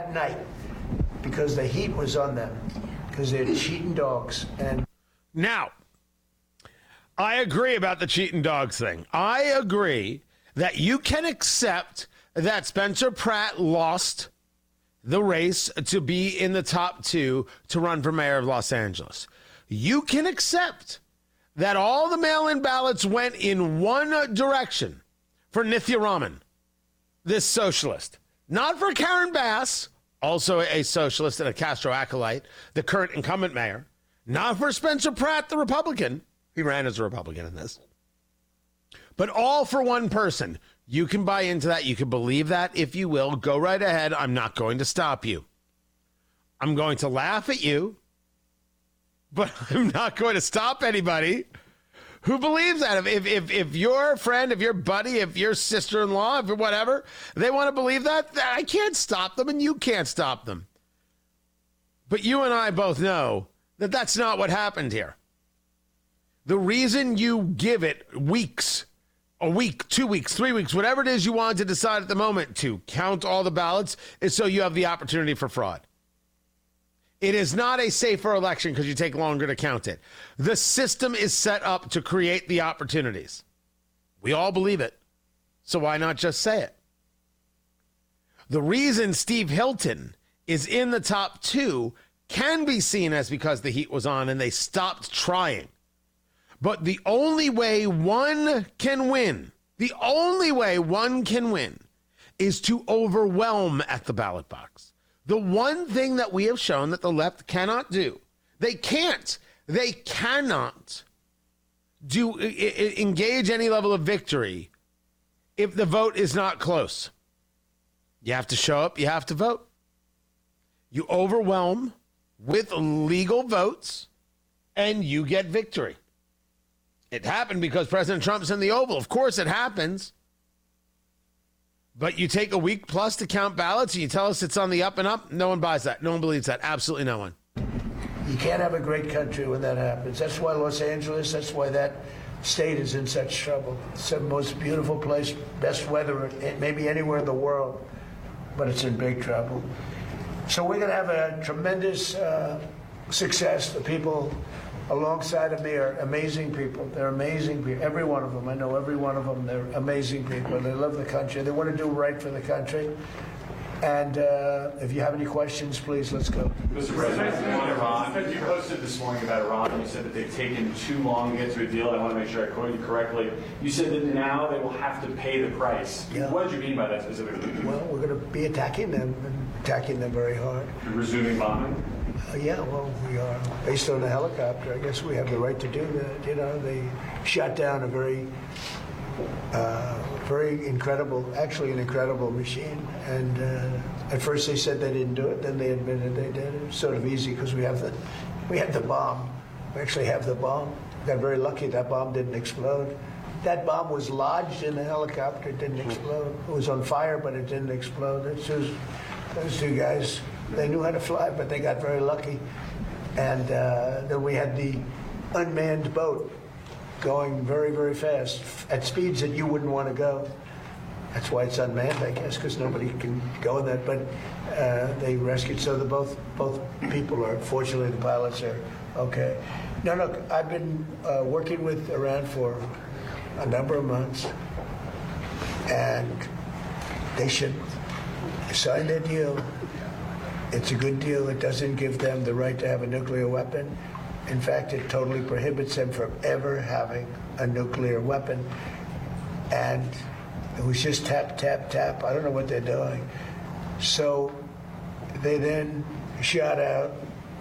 that night because the heat was on them, because they're cheating dogs. And now, I agree about the cheating dogs thing. I agree that you can accept that Spencer Pratt lost the race to be in the top 2 to run for mayor of Los Angeles. You can accept that all the mail-in ballots went in one direction for Nithya Raman, this socialist. Not for Karen Bass, also a socialist and a Castro acolyte, the current incumbent mayor. Not for Spencer Pratt, the Republican. He ran as a Republican in this. But all for one person. You can buy into that. You can believe that if you will. Go right ahead. I'm not going to stop you. I'm going to laugh at you, but I'm not going to stop anybody who believes that. If your friend, if your buddy, if your sister-in-law, if whatever, they want to believe that, I can't stop them and you can't stop them. But you and I both know that that's not what happened here. The reason you give it weeks, a week, 2 weeks, 3 weeks, whatever it is you want to decide at the moment to count all the ballots is so you have the opportunity for fraud. It is not a safer election because you take longer to count it. The system is set up to create the opportunities. We all believe it. So why not just say it? The reason Steve Hilton is in the top 2 can be seen as because the heat was on and they stopped trying. But the only way one can win, is to overwhelm at the ballot box. The one thing that we have shown that the left cannot do, they cannot engage any level of victory if the vote is not close. You have to show up, you have to vote. You overwhelm with legal votes, and you get victory. It happened because President Trump's in the Oval. Of course it happens. But you take a week plus to count ballots and you tell us it's on the up and up? No one buys that. No one believes that. Absolutely no one. You can't have a great country when that happens. That's why Los Angeles, that's why that state is in such trouble. It's the most beautiful place, best weather, maybe anywhere in the world, but it's in big trouble. So we're going to have a tremendous success. The people alongside of me are amazing people. They're amazing people. Every one of them. I know every one of them. They're amazing people. They love the country. They want to do right for the country. And if you have any questions, please, let's go. Mr. President, on Iran, you posted this morning about Iran. You said that they've taken too long to get to a deal. I want to make sure I quote you correctly. You said that now they will have to pay the price. Yeah. What did you mean by that specifically? Well, we're going to be attacking them very hard. You're resuming bombing? Yeah, well, we are. Based on the helicopter, I guess we have the right to do that. You know, they shot down a very incredible, actually an incredible machine. And at first they said they didn't do it, then they admitted they did. It was sort of easy because we had the bomb. We actually have the bomb. Got very lucky that bomb didn't explode. That bomb was lodged in the helicopter, it didn't explode. It was on fire, but it didn't explode. Those two guys, they knew how to fly, but they got very lucky. And then we had the unmanned boat going very, very fast at speeds that you wouldn't want to go. That's why it's unmanned, I guess, because nobody can go in that. But they rescued, so both people are, fortunately, the pilots are okay. Now, look, I've been working with Iran for a number of months, and they should sign their deal. It's a good deal. It doesn't give them the right to have a nuclear weapon. In fact, it totally prohibits them from ever having a nuclear weapon. And it was just tap, tap, tap. I don't know what they're doing. So they then shot at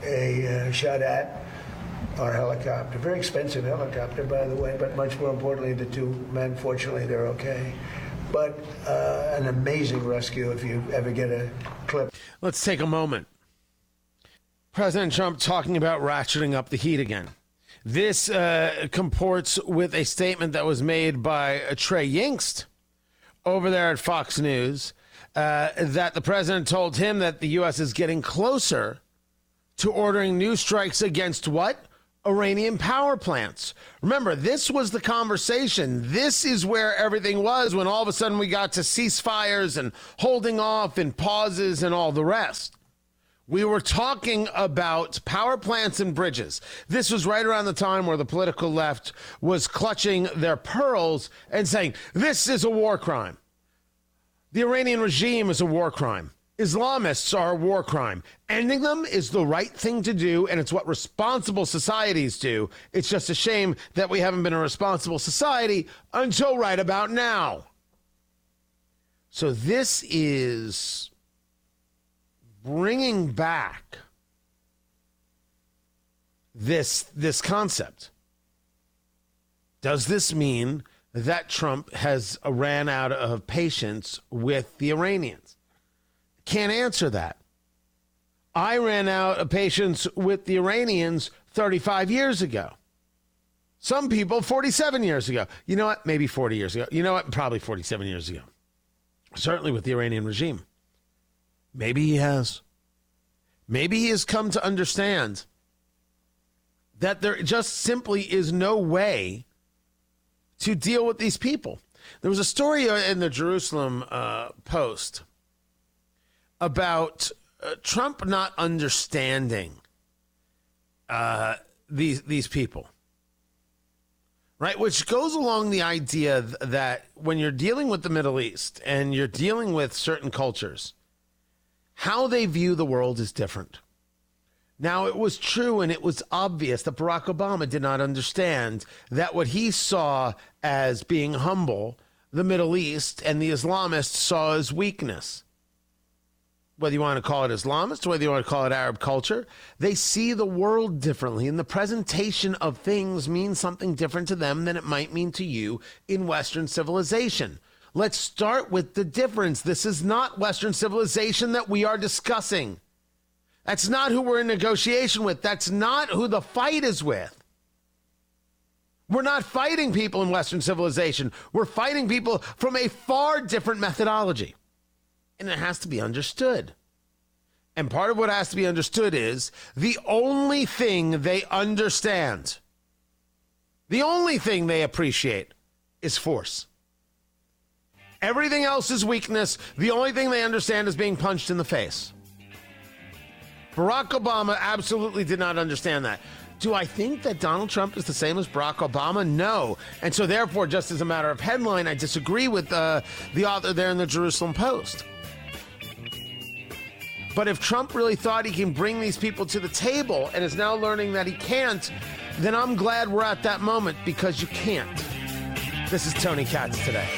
our helicopter. Very expensive helicopter, by the way, but much more importantly, the two men, fortunately, they're okay. But an amazing rescue if you ever get a clip. Let's take a moment. President Trump talking about ratcheting up the heat again. This comports with a statement that was made by Trey Yingst over there at Fox News that the president told him that the U.S. is getting closer to ordering new strikes against what? Iranian power plants. Remember, this was the conversation. This is where everything was when all of a sudden we got to ceasefires and holding off and pauses and all the rest. We were talking about power plants and bridges. This was right around the time where the political left was clutching their pearls and saying, this is a war crime. The Iranian regime is a war crime. Islamists are a war crime. Ending them is the right thing to do, and it's what responsible societies do. It's just a shame that we haven't been a responsible society until right about now. So this is bringing back this concept. Does this mean that Trump has ran out of patience with the Iranians? Can't answer that. I ran out of patience with the Iranians 35 years ago. Some people 47 years ago. You know what? Maybe 40 years ago. You know what? Probably 47 years ago. Certainly with the Iranian regime. Maybe he has. Maybe he has come to understand that there just simply is no way to deal with these people. There was a story in the Jerusalem Post about Trump not understanding these people, right? Which goes along the idea that when you're dealing with the Middle East and you're dealing with certain cultures, how they view the world is different. Now, it was true and it was obvious that Barack Obama did not understand that what he saw as being humble, the Middle East and the Islamists saw as weakness. Whether you want to call it Islamist, whether you want to call it Arab culture, they see the world differently, and the presentation of things means something different to them than it might mean to you in Western civilization. Let's start with the difference. This is not Western civilization that we are discussing. That's not who we're in negotiation with. That's not who the fight is with. We're not fighting people in Western civilization. We're fighting people from a far different methodology. And it has to be understood. And part of what has to be understood is the only thing they understand, the only thing they appreciate is force. Everything else is weakness. The only thing they understand is being punched in the face. Barack Obama absolutely did not understand that. Do I think that Donald Trump is the same as Barack Obama? No. And so therefore, just as a matter of headline, I disagree with the author there in the Jerusalem Post. But if Trump really thought he can bring these people to the table and is now learning that he can't, then I'm glad we're at that moment, because you can't. This is Tony Katz Today.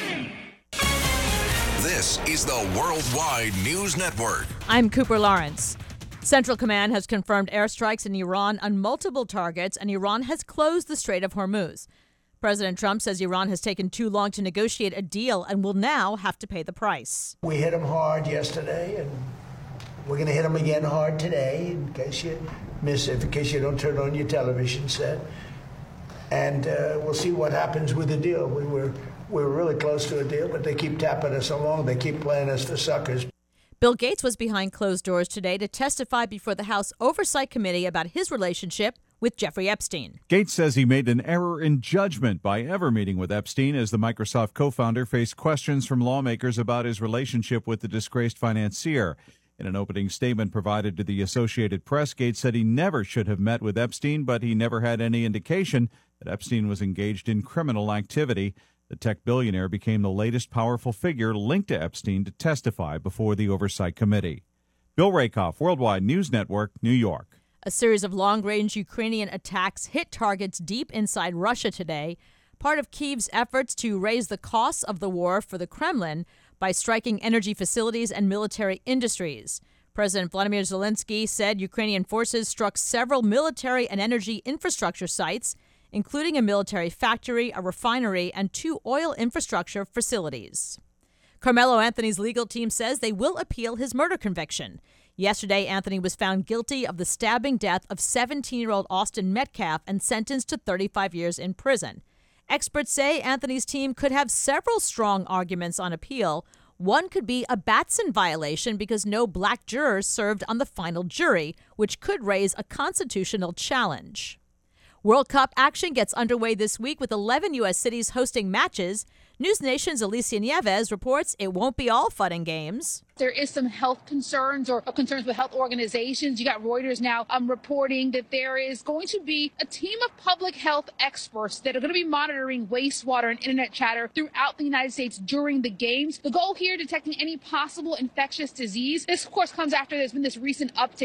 This is the Worldwide News Network. I'm Cooper Lawrence. Central Command has confirmed airstrikes in Iran on multiple targets, and Iran has closed the Strait of Hormuz. President Trump says Iran has taken too long to negotiate a deal and will now have to pay the price. We hit them hard yesterday, and we're going to hit them again hard today, in case you miss it, in case you don't turn on your television set. And we'll see what happens with the deal. We were really close to a deal, but they keep tapping us along. They keep playing us for suckers. Bill Gates was behind closed doors today to testify before the House Oversight Committee about his relationship with Jeffrey Epstein. Gates says he made an error in judgment by ever meeting with Epstein, as the Microsoft co-founder faced questions from lawmakers about his relationship with the disgraced financier. In an opening statement provided to the Associated Press, Gates said he never should have met with Epstein, but he never had any indication that Epstein was engaged in criminal activity. The tech billionaire became the latest powerful figure linked to Epstein to testify before the Oversight Committee. Bill Rakoff, Worldwide News Network, New York. A series of long-range Ukrainian attacks hit targets deep inside Russia today, part of Kyiv's efforts to raise the costs of the war for the Kremlin by striking energy facilities and military industries. President Vladimir Zelensky said Ukrainian forces struck several military and energy infrastructure sites, including a military factory, a refinery, and 2 oil infrastructure facilities. Carmelo Anthony's legal team says they will appeal his murder conviction. Yesterday, Anthony was found guilty of the stabbing death of 17-year-old Austin Metcalf and sentenced to 35 years in prison. Experts say Anthony's team could have several strong arguments on appeal. One could be a Batson violation because no black jurors served on the final jury, which could raise a constitutional challenge. World Cup action gets underway this week with 11 U.S. cities hosting matches. News Nation's Alicia Nieves reports it won't be all fun and games. There is some health concerns or concerns with health organizations. You got Reuters now reporting that there is going to be a team of public health experts that are going to be monitoring wastewater and internet chatter throughout the United States during the games. The goal here, detecting any possible infectious disease. This, of course, comes after there's been this recent uptick